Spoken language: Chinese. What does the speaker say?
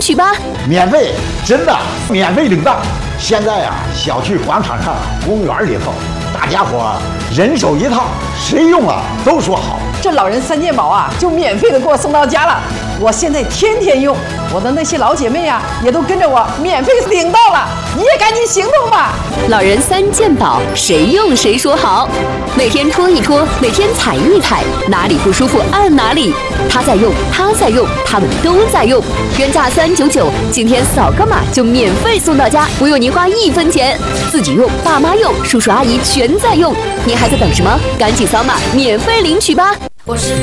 取吧！ 免费，真的免费领到！现在呀，小区广场上、公园里头，大家伙人手一套，谁用了都说好。 这老人3件宝啊，就免费的给我送到家了。我现在天天用，我的那些老姐妹啊，也都跟着我免费领到了。你也赶紧行动吧！ 老人3件宝，谁用谁说好。每天拖一拖，每天踩一踩，哪里不舒服按哪里。他在用，他在用，他们都在用。原价399，今天扫个码就免费送到家，不用您花1分钱。自己用，爸妈用，叔叔阿姨全在用。您还在等什么？赶紧扫码免费领取吧！ 我是